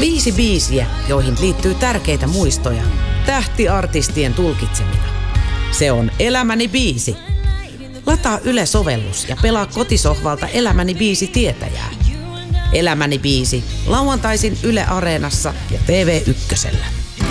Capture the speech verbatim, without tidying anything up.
Viisi biisiä, joihin liittyy tärkeitä muistoja, tähtiartistien tulkitsemina. Se on Elämäni biisi. Lataa Yle-sovellus ja pelaa kotisohvalta Elämäni biisi tietäjää. Elämäni biisi lauantaisin Yle Areenassa ja T V Ykkösellä.